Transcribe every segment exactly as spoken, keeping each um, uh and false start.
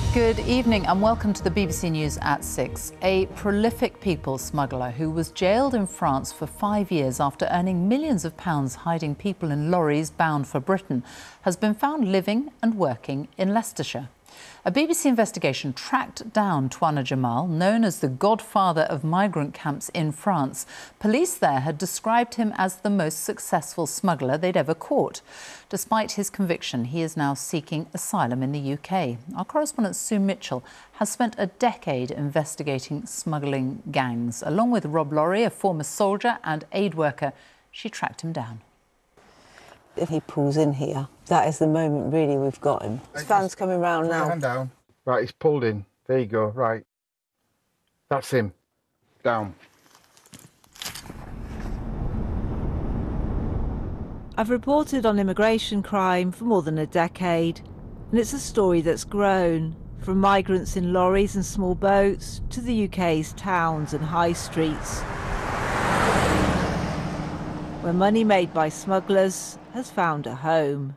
Good evening and welcome to the B B C News at six. A prolific people smuggler who was jailed in France for five years after earning millions of pounds hiding people in lorries bound for Britain has been found living and working in Leicestershire. A B B C investigation tracked down Touana Jamal, known as the godfather of migrant camps in France. Police there had described him as the most successful smuggler they'd ever caught. Despite his conviction, he is now seeking asylum in the U K. Our correspondent Sue Mitchell has spent a decade investigating smuggling gangs. Along with Rob Laurie, a former soldier and aid worker, she tracked him down. If he pulls in here, that is the moment really we've got him. His van's coming round now. Hand down. Right, he's pulled in. There you go, right. That's him. Down. I've reported on immigration crime for more than a decade, and it's a story that's grown, from migrants in lorries and small boats to the U K's towns and high streets, where money made by smugglers has found a home.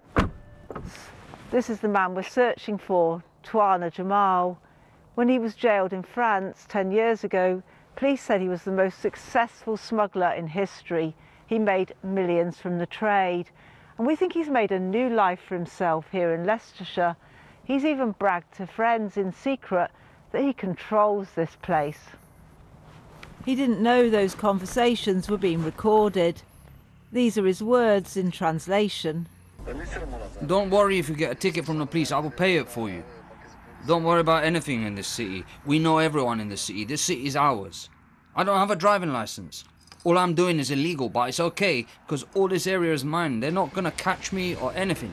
This is the man we're searching for, Touana Jamal. When he was jailed in France ten years ago, police said he was the most successful smuggler in history. He made millions from the trade. And we think he's made a new life for himself here in Leicestershire. He's even bragged to friends in secret that he controls this place. He didn't know those conversations were being recorded. These are his words in translation. Don't worry if you get a ticket from the police, I will pay it for you. Don't worry about anything in this city. We know everyone in this city. This city is ours. I don't have a driving license. All I'm doing is illegal, but it's okay, because all this area is mine. They're not going to catch me or anything.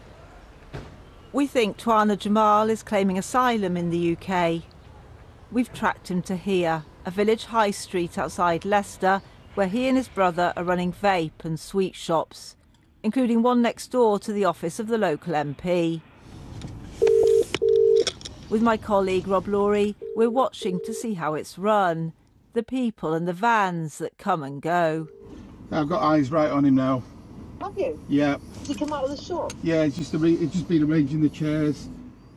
We think Touana Jamal is claiming asylum in the U K. We've tracked him to here, a village high street outside Leicester, where he and his brother are running vape and sweet shops, including one next door to the office of the local M P. With my colleague Rob Laurie, we're watching to see how it's run, the people and the vans that come and go. I've got eyes right on him now. Have you? Yeah. Did he come out of the shop? Yeah, it's just, it's just been arranging the chairs.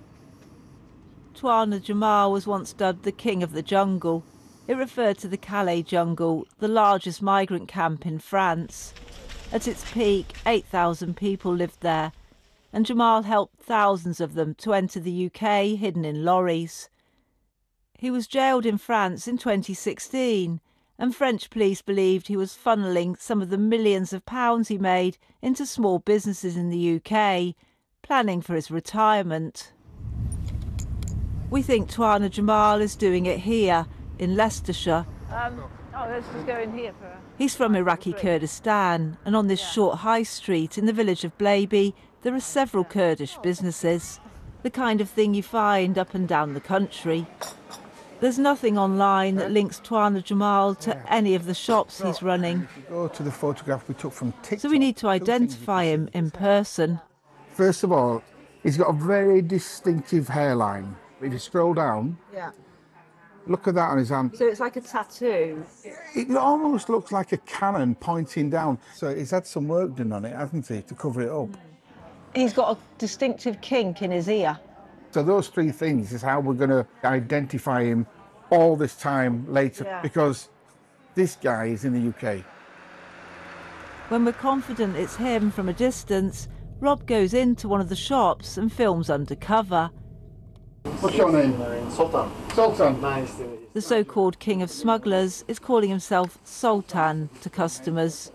Touana Jamal was once dubbed the King of the Jungle. It referred to the Calais jungle, the largest migrant camp in France. At its peak, eight thousand people lived there, and Jamal helped thousands of them to enter the U K hidden in lorries. He was jailed in France in twenty sixteen, and French police believed he was funneling some of the millions of pounds he made into small businesses in the U K, planning for his retirement. We think Touana Jamal is doing it here, in Leicestershire. Um, oh, let's just go in here for a... He's from Iraqi Kurdistan, and on this short high street in the village of Blaby, there are several Kurdish businesses, the kind of thing you find up and down the country. There's nothing online that links Touana Jamal to any of the shops he's running. If you go to the photograph we took from TikTok, so we need to identify him in person. First of all, he's got a very distinctive hairline. If you scroll down, Yeah. look at that on his hand. So it's like a tattoo? It almost looks like a cannon pointing down. So he's had some work done on it, hasn't he, to cover it up. He's got a distinctive kink in his ear. So those three things is how we're going to identify him all this time later, Yeah. because this guy is in the U K. When we're confident it's him from a distance, Rob goes into one of the shops and films undercover. What's your name? Sultan. Sultan. Nice to meet you. The so-called king of smugglers is calling himself Sultan to customers.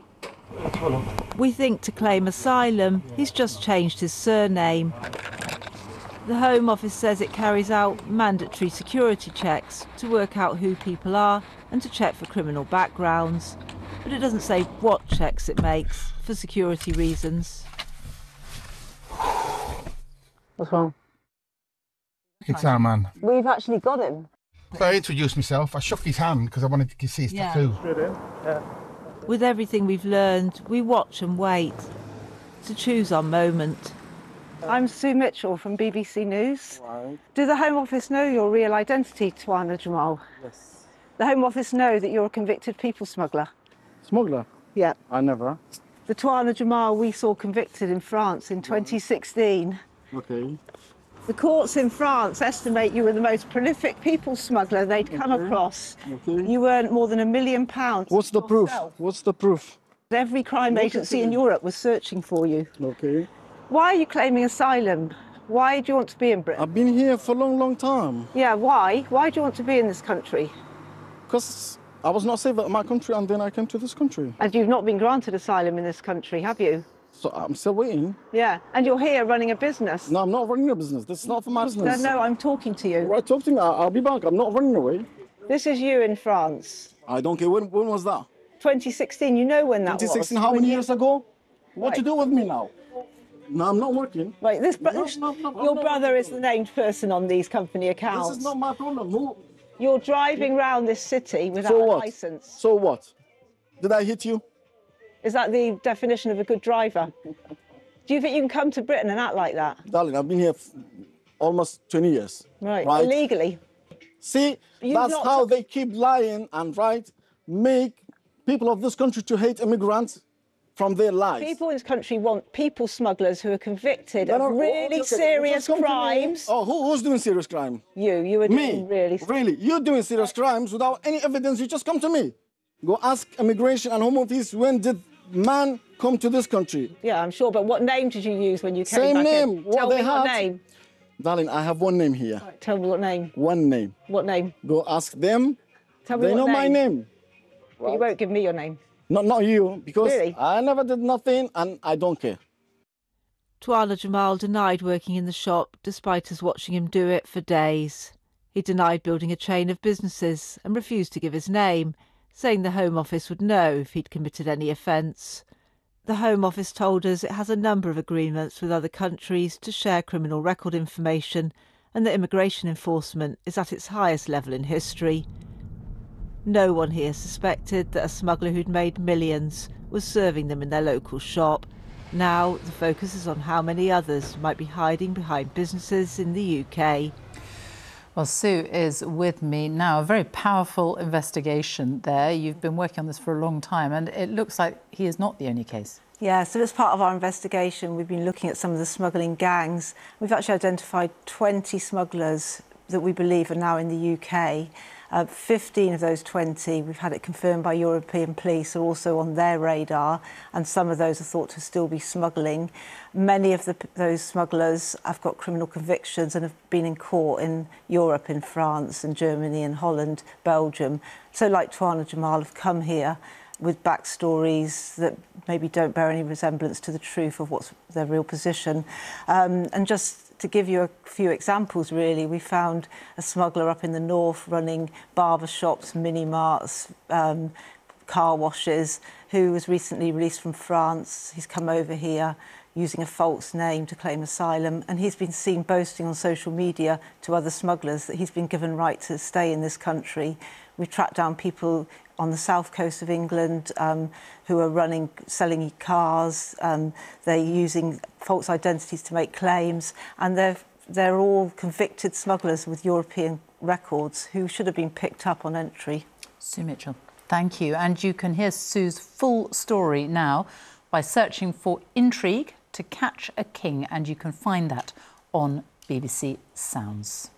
We think to claim asylum, he's just changed his surname. The Home Office says it carries out mandatory security checks to work out who people are and to check for criminal backgrounds. But it doesn't say what checks it makes for security reasons. What's wrong? It's our man. We've actually got him. So I introduced myself. I shook his hand because I wanted to see his Yeah. tattoo. With everything we've learned, we watch and wait to choose our moment. I'm Sue Mitchell from B B C News. Right. Do the Home Office know your real identity, Touana Jamal? Yes. The Home Office know that you're a convicted people smuggler? Smuggler? Yeah. I never. The Touana Jamal we saw convicted in France in twenty sixteen. Okay. The courts in France estimate you were the most prolific people smuggler they'd come Okay. across. Okay. You earned more than a million pounds. What's the proof? yourself. What's the proof? Every crime What agency is in it? Europe was searching for you. Okay. Why are you claiming asylum? Why do you want to be in Britain? I've been here for a long, long time. Yeah, why? Why do you want to be in this country? Because I was not safe at my country and then I came to this country. And you've not been granted asylum in this country, have you? So I'm still waiting. Yeah, and you're here running a business. No, I'm not running a business. This is not for my No, business. no, I'm talking to you. Right, talk to me. I'll I'll be back. I'm not running away. This is you in France. I don't care. When, when was that? twenty sixteen, you know when that twenty sixteen, was. how When many you- years ago? What Right. you do with me now? No, I'm not working. Right, this bro- No, no, no, I'm your not brother working. is the named person on these company accounts. This is not my problem. Who? You're driving round this city without So a what? license. So what? Did I hit you? Is that the definition of a good driver? Do you think you can come to Britain and act like that? Darling, I've been here f- almost twenty years. Right, Right? illegally. See, You've that's not how took- they keep lying and right, make people of this country to hate immigrants from their lives. People in this country want people smugglers who are convicted No, of no, really okay, okay, serious just come to me. crimes. Oh, who, who's doing serious crime? You, you are Me? doing really. Really? You're doing serious crimes without any evidence. You just come to me. Go ask immigration and home office, when did man come to this country? Yeah, I'm sure. But what name did you use when you came Same back name, in? what Tell they me what had. name. Darling, I have one name here. Tell me what name. One name. What name? Go ask them. Tell me They what know name. my name. But you won't give me your name. Not, not you, because Really? I never did nothing and I don't care. Tuana Jamal denied working in the shop despite us watching him do it for days. He denied building a chain of businesses and refused to give his name, saying the Home Office would know if he'd committed any offence. The Home Office told us it has a number of agreements with other countries to share criminal record information and that immigration enforcement is at its highest level in history. No one here suspected that a smuggler who'd made millions was serving them in their local shop. Now the focus is on how many others might be hiding behind businesses in the U K. Well, Sue is with me now. A very powerful investigation there. You've been working on this for a long time, and it looks like he is not the only case. Yeah, so as part of our investigation, we've been looking at some of the smuggling gangs. We've actually identified twenty smugglers that we believe are now in the U K. Uh, fifteen of those twenty, we've had it confirmed by European police, are also on their radar, and some of those are thought to still be smuggling. Many of the, those smugglers have got criminal convictions and have been in court in Europe, in France and Germany and Holland, Belgium. So like Tuana Jamal, have come here with backstories that maybe don't bear any resemblance to the truth of what's their real position. Um, and just to give you a few examples, really, we found a smuggler up in the north running barber shops, mini-marts, um, car washes, who was recently released from France. He's come over here using a false name to claim asylum, and he's been seen boasting on social media to other smugglers that he's been given right to stay in this country. We've tracked down people on the south coast of England um, who are running, selling cars. Um, they're using false identities to make claims, and they're they're all convicted smugglers with European records who should have been picked up on entry. Sue Mitchell, thank you. And you can hear Sue's full story now by searching for Intrigue to Catch a King, and you can find that on B B C Sounds.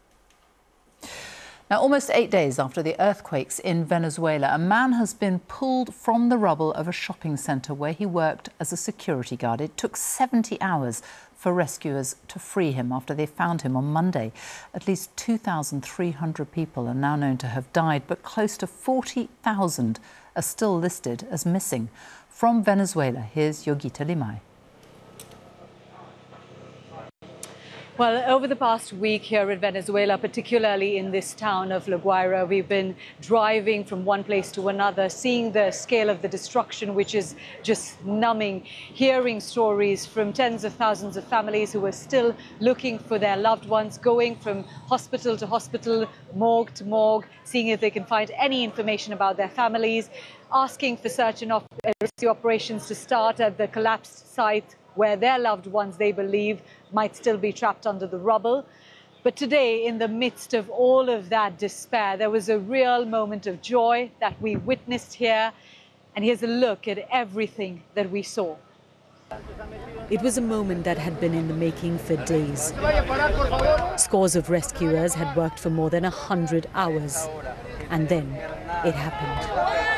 Now, almost eight days after the earthquakes in Venezuela, a man has been pulled from the rubble of a shopping centre where he worked as a security guard. It took seventy hours for rescuers to free him after they found him on Monday. At least two thousand three hundred people are now known to have died, but close to forty thousand are still listed as missing. From Venezuela, here's Yogita Limay. Well, over the past week here in Venezuela, particularly in this town of La Guaira, we've been driving from one place to another, seeing the scale of the destruction, which is just numbing, hearing stories from tens of thousands of families who are still looking for their loved ones, going from hospital to hospital, morgue to morgue, seeing if they can find any information about their families, asking for search and rescue operations to start at the collapsed site where their loved ones, they believe, might still be trapped under the rubble. But today, in the midst of all of that despair, there was a real moment of joy that we witnessed here. And here's a look at everything that we saw. It was a moment that had been in the making for days. Scores of rescuers had worked for more than a hundred hours. And then it happened.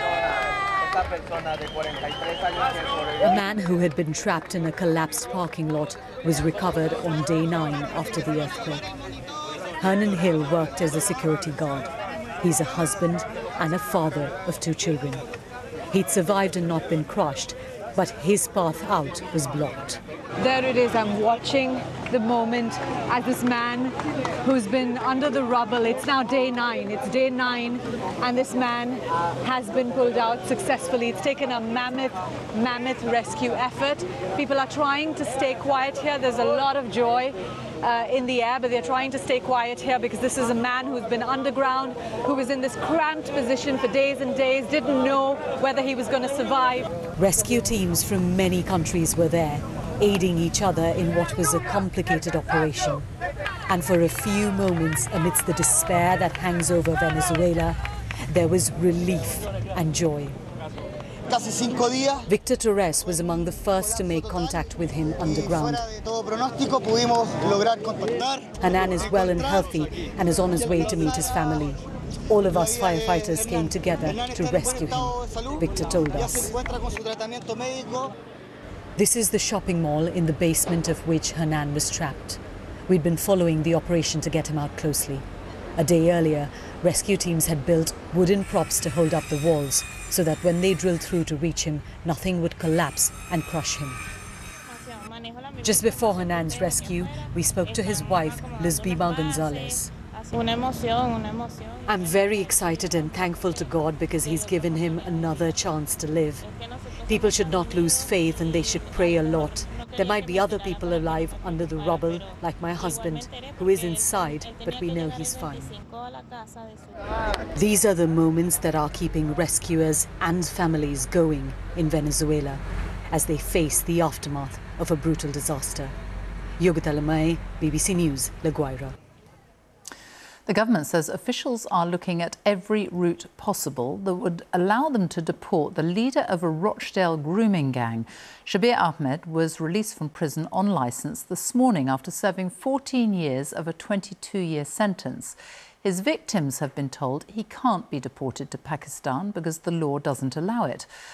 A man who had been trapped in a collapsed parking lot was recovered on day nine after the earthquake. Hernan Hill worked as a security guard. He's a husband and a father of two children. He'd survived and not been crushed, but his path out was blocked. There it is, I'm watching the moment as this man who's been under the rubble, it's now day nine, it's day nine, and this man has been pulled out successfully. It's taken a mammoth, mammoth rescue effort. People are trying to stay quiet here. There's a lot of joy uh, in the air, but they're trying to stay quiet here because this is a man who's been underground, who was in this cramped position for days and days, didn't know whether he was going to survive. Rescue teams from many countries were there, aiding each other in what was a complicated operation. And for a few moments, amidst the despair that hangs over Venezuela, there was relief and joy. Victor Torres was among the first to make contact with him underground. Hernan is well and healthy and is on his way to meet his family. All of us firefighters came together to rescue him, Victor told us. This is the shopping mall in the basement of which Hernan was trapped. We'd been following the operation to get him out closely. A day earlier, rescue teams had built wooden props to hold up the walls so that when they drilled through to reach him, nothing would collapse and crush him. Just before Hernan's rescue, we spoke to his wife, Lizbima Gonzalez. I'm very excited and thankful to God because he's given him another chance to live. People should not lose faith and they should pray a lot. There might be other people alive under the rubble, like my husband, who is inside, but we know he's fine. These are the moments that are keeping rescuers and families going in Venezuela as they face the aftermath of a brutal disaster. Yogita Lamay, B B C News, La Guaira. The government says officials are looking at every route possible that would allow them to deport the leader of a Rochdale grooming gang. Shabir Ahmed was released from prison on licence this morning after serving fourteen years of a twenty-two year sentence. His victims have been told he can't be deported to Pakistan because the law doesn't allow it.